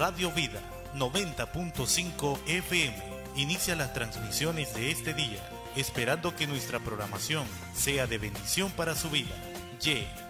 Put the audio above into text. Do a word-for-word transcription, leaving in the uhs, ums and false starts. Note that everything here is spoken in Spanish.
Radio Vida noventa punto cinco F M inicia las transmisiones de este día, esperando que nuestra programación sea de bendición para su vida. Y